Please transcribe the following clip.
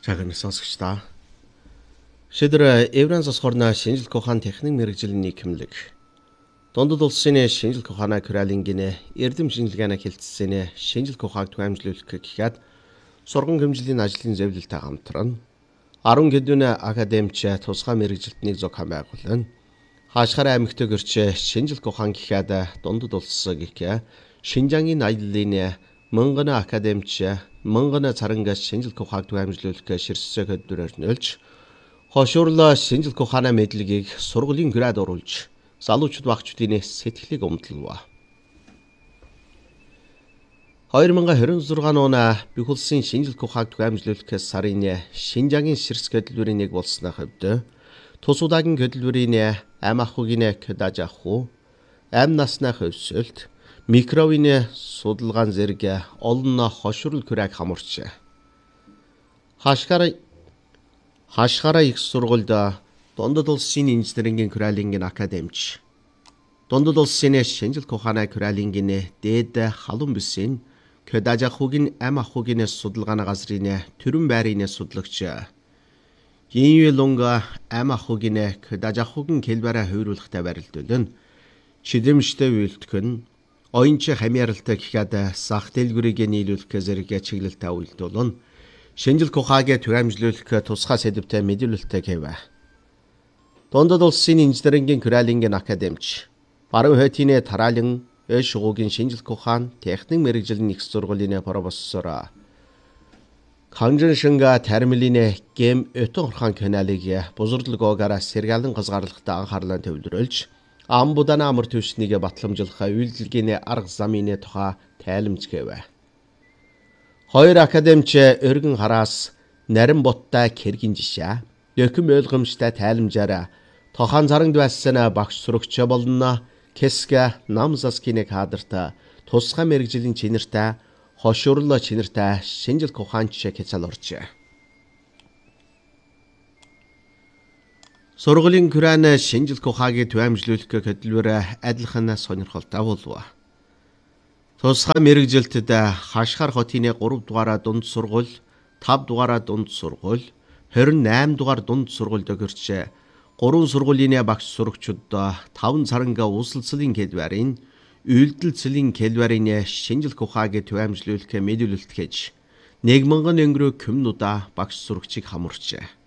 Цагаан сонсогчдаа. Шийдвэр Евран засхорна шинжилгээ ухаан техник мэрэгжлийн нийгэмлэг. Дундад улсын шинжилгээ ухааны Коралингийн эрдэм шинжилгээний хэлтсэний шинжилгээ ухааг түгээмжлүүлэх гэхэд сургам хэмжээний ажлын зөвлөлтөй хамтран 10 хэдэн академич тусгай мэрэгжилтнийг зохион байгуулна. Хаашхаар аймагт гэрч шинжилгээ ухаан гэхэд дундад улс гэх Шинжангийн аяллын мөнгөн академич мөнгөн царангаас шинжилгээ ухааг түгээмжлүүлэх ширсэг хөдөлгөөр нөлж хошуурлаа шинжилгээ ухааны мэдлэгийг сургуулийн град оруулж залуучууд багчдын сэтгэлийг өмдлөв. 2026 оны бүх улсын шинжилгээ ухааг түгээмжлүүлэх сарын Шинжангийн ширсэг хөдөлгөөрийн нэг болсны хувьд тус удаагийн хөдөлгөөрийн ам ахуйн кодаж аху ам насны хөвсөлт микровийн судалгаан зэрэг олон хошуурл күрэг хамарч хашгаараа их сургуульд дундад улсын инженерийн Коралингийн академич дундад улсын шинжилгээ ухааны Коралингийн дээд халуун бүсийн кодаж ахуйн ам ахуйн судалгааны газрын төрөн байрын судлагч Гинюлунга ам ахуйн кодаж ахуйн хэлбэрээ хувируулахтай барилдуулна. Чидэмжтэй үйлдэх оюунч хамааралтай гэхэд сах дэлгүүрийг нийлүүлэх зэрэг чиглэлтэй үйлдүүлнэ. Шинжилгээ ухааг түгээмжлүүлэх тусгай сэдвтэй мэдээлэлтэй гэв. Дундад улсын инженерийн Коралингийн академич баруун хойтын тараалан шугуугийн шинжилгээ ухаан техник мэрэгжлийн их сургуулийн профессор Канжиншинга термилийн гэм өтөн орхон каналыг бузардлогоогоор сэргэлэн газгаарлахтаа анхаарлаа төвлөрүүлж амбудана амар төвшнийг батламжлах үйлдэлгийн арга замын тухай тайлбарж гэв. Хоёр академич өргөн хараас нарийн буттай кэргийн жишээ өхөн ойлгомжтой тайлбараар тохон царанд байсан багш сурагч болно Кэска намзаскины кадрт тусгай мэрэгжлийн чинэртэй хошуурл чинэртэй шинжилгээ ухаанч хязал оржээ. Сургуулийн Коран шинжилгээ ухааг түгээмжлүүлэх хөдөлгөөр адилхан сонирхолтой болов. Тусгай мэрэгжилтэд хашхар хотын 3 дугаар дунд сургууль, 5 дугаар дунд сургууль, 28 дугаар дунд сургуульд гэрч 3 сургуулийн багш сурагчид 5 царанга улсалцлын хэлбэрийн үйлдэлцлийн хэлбэрийн шинжилгээ ухааг түгээмжлүүлэх мэдүүлэлт хийж 1000 өнгөрөө комнуда багш сурагчийг хамарчээ.